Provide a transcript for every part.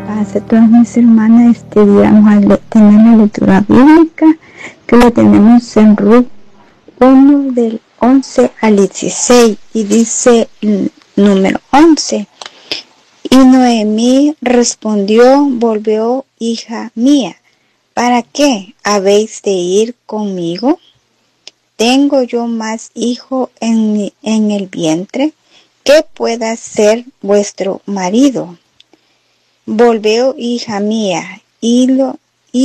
Paz a todas mis hermanas. Este día vamos a tener la lectura bíblica que lo tenemos en Ruth 1 del 11 al 16 y dice el número 11. Y Noemí respondió, volvió, hija mía, ¿para qué habéis de ir conmigo? ¿Tengo yo más hijo en el vientre que pueda ser vuestro marido? Volveo, hija mía, ido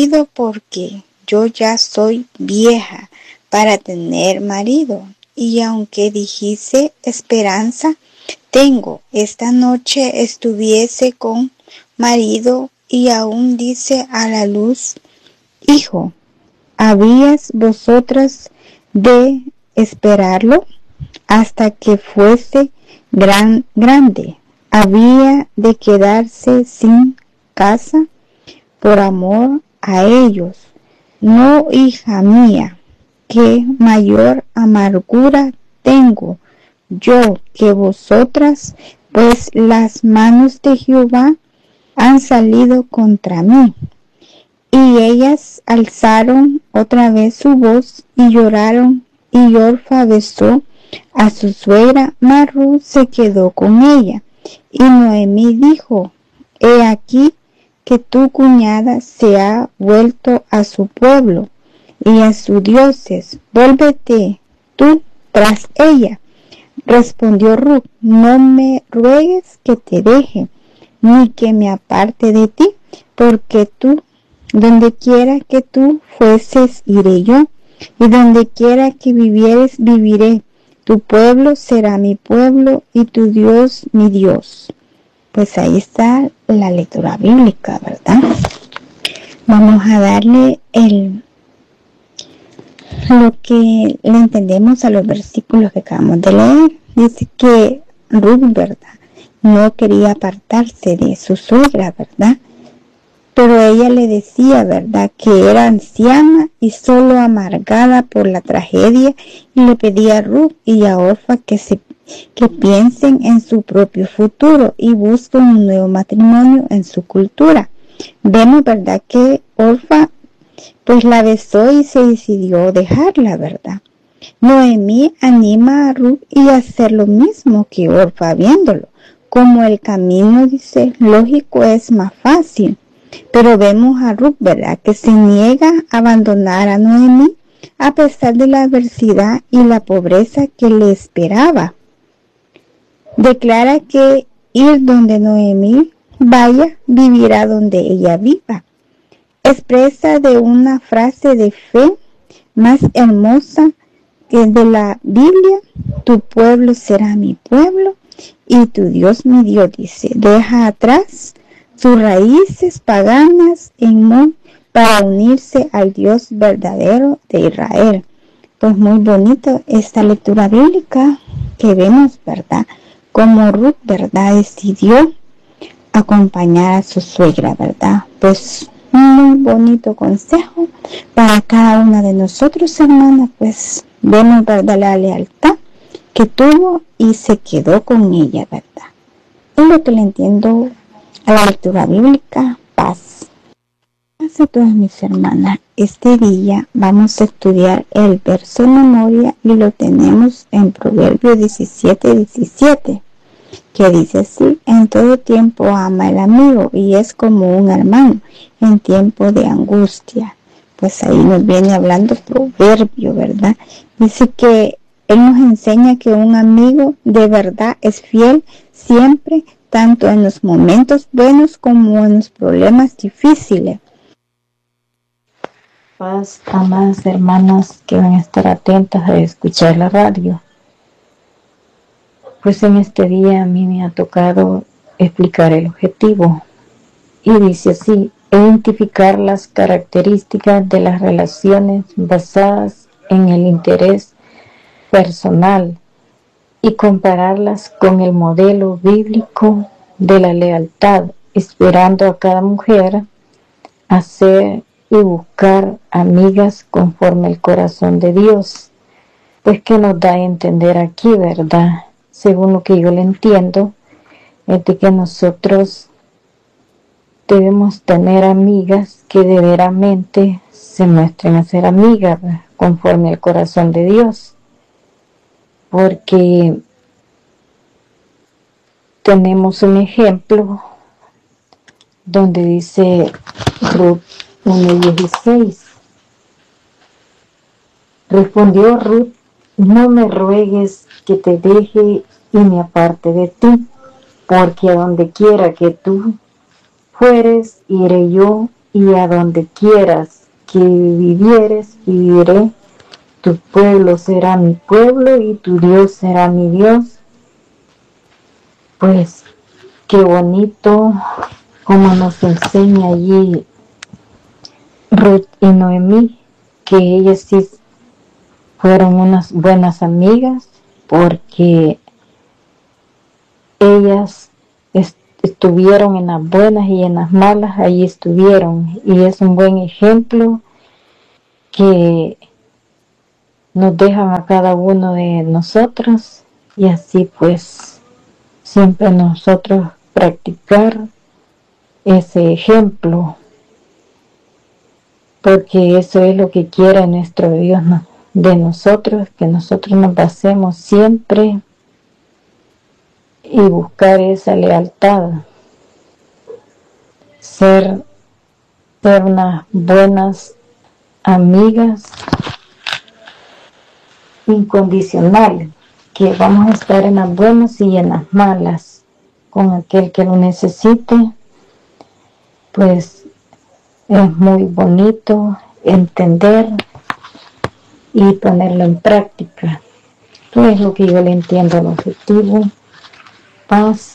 porque yo ya soy vieja para tener marido, y aunque dijese esperanza tengo, esta noche estuviese con marido, y aún dice a la luz, hijo, ¿habías vosotras de esperarlo hasta que fuese grande? Había de quedarse sin casa por amor a ellos. No, hija mía, que mayor amargura tengo yo que vosotras, pues las manos de Jehová han salido contra mí. Y ellas alzaron otra vez su voz y lloraron, y Orfa besó a su suegra, mas Ruth se quedó con ella. Y Noemí dijo, he aquí que tu cuñada se ha vuelto a su pueblo y a sus dioses, vuélvete tú tras ella. Respondió Ruth, no me ruegues que te deje, ni que me aparte de ti, porque tú, donde quiera que tú fueses, iré yo, y donde quiera que vivieres, viviré. Tu pueblo será mi pueblo y tu Dios mi Dios. Pues ahí está la lectura bíblica, ¿verdad? Vamos a darle lo que le entendemos a los versículos que acabamos de leer. Dice que Ruth, ¿verdad?, no quería apartarse de su suegra, ¿verdad? Pero ella le decía, ¿verdad?, que era anciana y solo amargada por la tragedia, y le pedía a Ruth y a Orfa que piensen en su propio futuro y busquen un nuevo matrimonio en su cultura. Vemos, ¿verdad?, que Orfa pues la besó y se decidió dejarla, ¿verdad? Noemí anima a Ruth y a hacer lo mismo que Orfa, viéndolo como el camino, dice, lógico, es más fácil. Pero vemos a Ruth, ¿verdad?, que se niega a abandonar a Noemí a pesar de la adversidad y la pobreza que le esperaba. Declara que ir donde Noemí vaya, vivirá donde ella viva. Expresa de una frase de fe más hermosa que de la Biblia, tu pueblo será mi pueblo y tu Dios mi Dios, dice. Deja atrás sus raíces paganas para unirse al Dios verdadero de Israel. Pues muy bonito esta lectura bíblica que vemos, ¿verdad?, como Ruth, ¿verdad?, decidió acompañar a su suegra, ¿verdad? Pues muy bonito consejo para cada una de nosotros, hermanas. Pues vemos, ¿verdad?, la lealtad que tuvo y se quedó con ella, ¿verdad? Es lo que le entiendo a la lectura bíblica. Paz. Paz a todas mis hermanas. Este día vamos a estudiar el verso de memoria y lo tenemos en Proverbios 17:17, que dice así: en todo tiempo ama el amigo y es como un hermano en tiempo de angustia. Pues ahí nos viene hablando Proverbio, ¿verdad? Dice que él nos enseña que un amigo de verdad es fiel siempre, tanto en los momentos buenos como en los problemas difíciles. Paz, amadas hermanas que van a estar atentas a escuchar la radio. Pues en este día a mí me ha tocado explicar el objetivo. Y dice así: identificar las características de las relaciones basadas en el interés personal y compararlas con el modelo bíblico de la lealtad, esperando a cada mujer hacer y buscar amigas conforme el corazón de Dios. Pues que nos da a entender aquí, ¿verdad? Según lo que yo le entiendo, es de que nosotros debemos tener amigas que de veramente se muestren a ser amigas conforme al corazón de Dios, porque tenemos un ejemplo donde dice Ruth 1:16. Respondió Ruth: no me ruegues que te deje y me aparte de ti, porque a donde quiera que tú fueres, iré yo, y a donde quieras que vivieres, viviré. Tu pueblo será mi pueblo y tu Dios será mi Dios. Pues qué bonito como nos enseña allí Ruth y Noemí, que ellas sí fueron unas buenas amigas, porque ellas estuvieron en las buenas y en las malas, ahí estuvieron, y es un buen ejemplo que nos dejan a cada uno de nosotros, y así pues siempre nosotros practicar ese ejemplo, porque eso es lo que quiere nuestro Dios de nosotros, que nosotros nos basemos siempre y buscar esa lealtad, ser unas buenas amigas incondicionales, que vamos a estar en las buenas y en las malas con aquel que lo necesite. Pues es muy bonito entender y ponerlo en práctica. Esto es lo que yo le entiendo al objetivo: paz.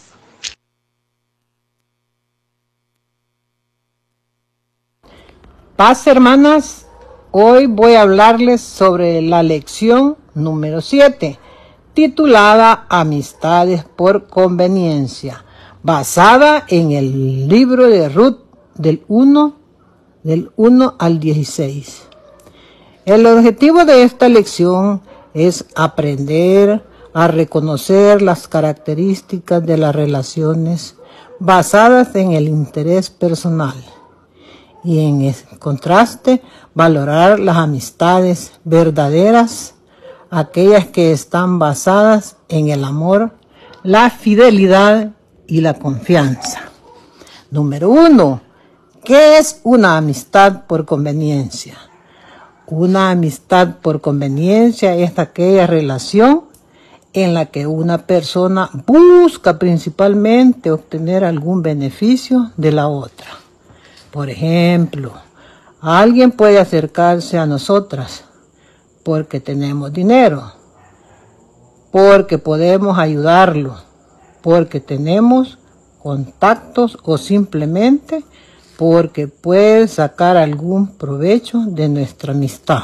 Paz, hermanas. Hoy voy a hablarles sobre la lección número 7, titulada Amistades por conveniencia, basada en el libro de Ruth del 1 al 16. El objetivo de esta lección es aprender a reconocer las características de las relaciones basadas en el interés personal, y en contraste valorar las amistades verdaderas, aquellas que están basadas en el amor, la fidelidad y la confianza. Número 1. ¿Qué es una amistad por conveniencia? Una amistad por conveniencia es aquella relación en la que una persona busca principalmente obtener algún beneficio de la otra. Por ejemplo, alguien puede acercarse a nosotras porque tenemos dinero, porque podemos ayudarlo, porque tenemos contactos o simplemente porque puede sacar algún provecho de nuestra amistad.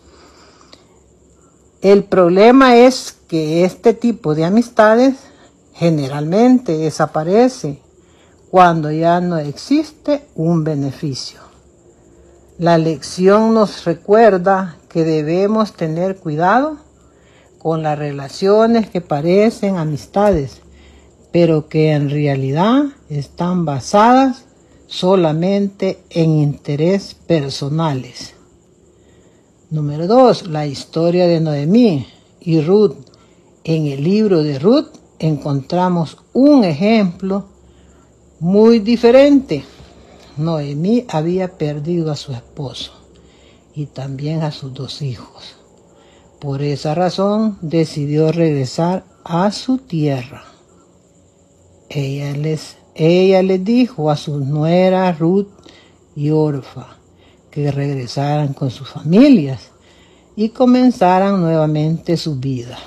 El problema es que este tipo de amistades generalmente desaparece cuando ya no existe un beneficio. La lección nos recuerda que debemos tener cuidado con las relaciones que parecen amistades, pero que en realidad están basadas solamente en intereses personales. Número 2. La historia de Noemí y Ruth. En el libro de Ruth encontramos un ejemplo muy diferente. Noemí había perdido a su esposo y también a sus 2 hijos. Por esa razón decidió regresar a su tierra. Ella les dijo a sus nueras Ruth y Orfa que regresaran con sus familias y comenzaran nuevamente su vida.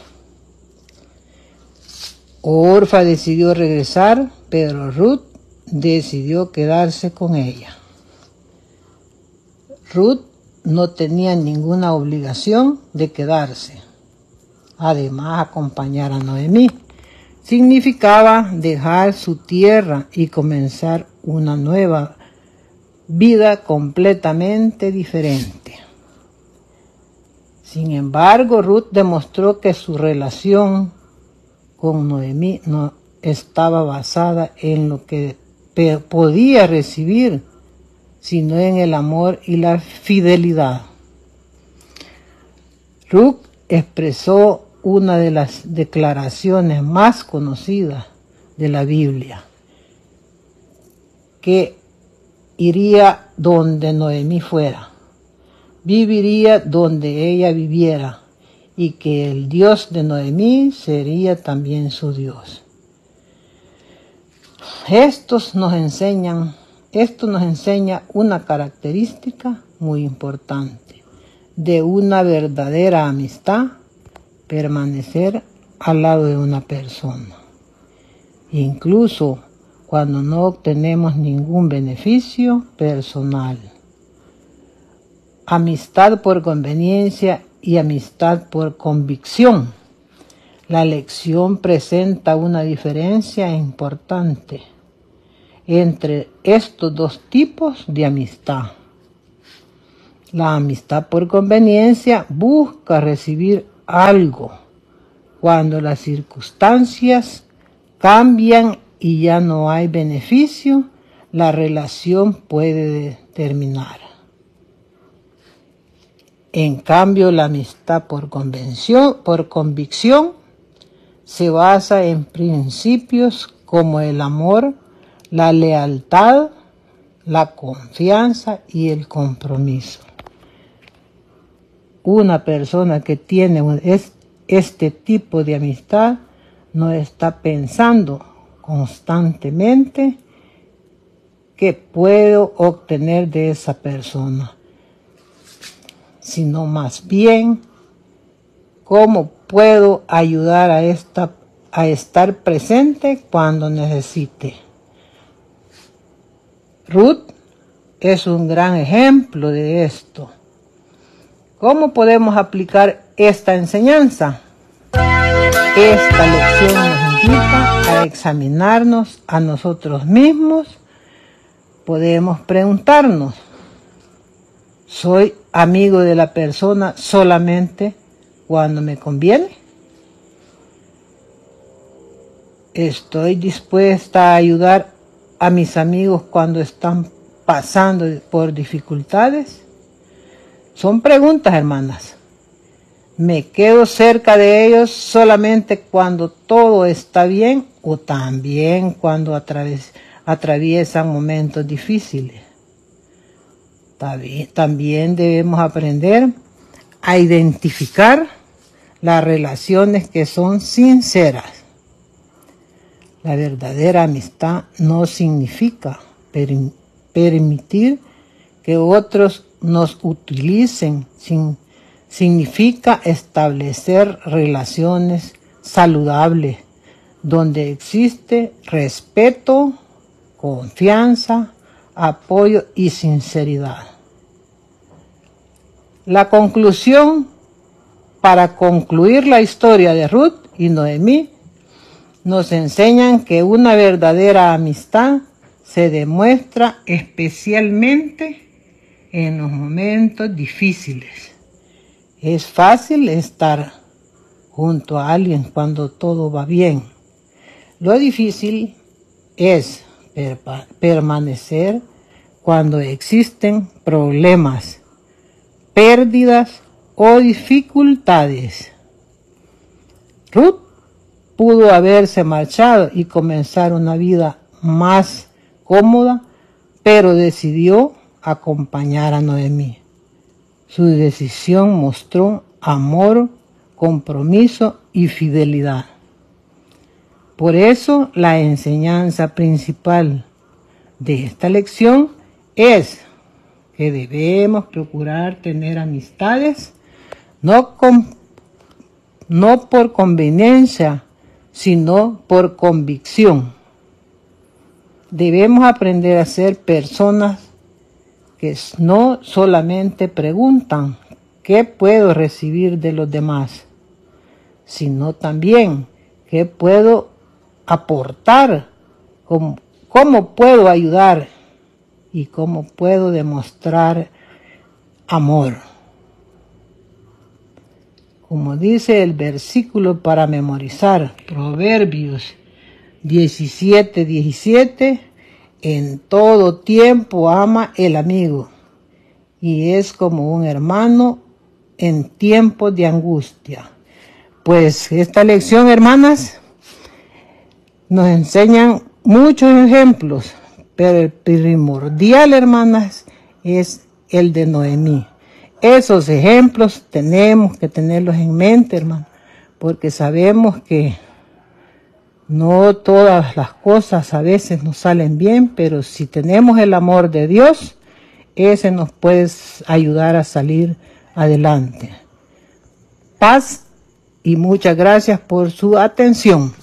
Orfa decidió regresar, pero Ruth decidió quedarse con ella. Ruth no tenía ninguna obligación de quedarse. Además, acompañar a Noemí significaba dejar su tierra y comenzar una nueva vida completamente diferente. Sin embargo, Ruth demostró que su relación con Noemí no estaba basada en lo que podía recibir, sino en el amor y la fidelidad. Ruth expresó una de las declaraciones más conocidas de la Biblia, que iría donde Noemí fuera, viviría donde ella viviera, y que el Dios de Noemí sería también su Dios. Esto nos enseña una característica muy importante de una verdadera amistad: permanecer al lado de una persona, incluso cuando no obtenemos ningún beneficio personal. Amistad por conveniencia y amistad por convicción. La lección presenta una diferencia importante entre estos dos tipos de amistad. La amistad por conveniencia busca recibir algo. Cuando las circunstancias cambian y ya no hay beneficio, la relación puede terminar. En cambio, la amistad por convicción se basa en principios como el amor, la lealtad, la confianza y el compromiso. Una persona que tiene este tipo de amistad no está pensando constantemente qué puedo obtener de esa persona, sino más bien cómo puedo ayudar a estar presente cuando necesite. Ruth es un gran ejemplo de esto. ¿Cómo podemos aplicar esta enseñanza? Esta lección nos invita a examinarnos a nosotros mismos. Podemos preguntarnos: ¿soy amigo de la persona solamente cuando me conviene? ¿Estoy dispuesta a ayudar a mis amigos cuando están pasando por dificultades? Son preguntas, hermanas. ¿Me quedo cerca de ellos solamente cuando todo está bien o también cuando atraviesan momentos difíciles? También debemos aprender a identificar las relaciones que son sinceras. La verdadera amistad no significa permitir que otros nos utilicen, significa establecer relaciones saludables donde existe respeto, confianza, apoyo y sinceridad. La conclusión: para concluir la historia de Ruth y Noemí, nos enseñan que una verdadera amistad se demuestra especialmente en los momentos difíciles. Es fácil estar junto a alguien cuando todo va bien. Lo difícil es permanecer cuando existen problemas, pérdidas o dificultades. Ruth pudo haberse marchado y comenzar una vida más cómoda, pero decidió acompañar a Noemí. Su decisión mostró amor, compromiso y fidelidad. Por eso, la enseñanza principal de esta lección es que debemos procurar tener amistades no por conveniencia, sino por convicción. Debemos aprender a ser personas que no solamente preguntan qué puedo recibir de los demás, sino también qué puedo aportar, cómo puedo ayudar y cómo puedo demostrar amor. Como dice el versículo para memorizar, Proverbios 17:17, en todo tiempo ama el amigo y es como un hermano en tiempos de angustia. Pues esta lección, hermanas, nos enseñan muchos ejemplos, pero el primordial, hermanas, es el de Noemí. Esos ejemplos tenemos que tenerlos en mente, hermanos, porque sabemos que no todas las cosas a veces nos salen bien, pero si tenemos el amor de Dios, ese nos puede ayudar a salir adelante. Paz y muchas gracias por su atención.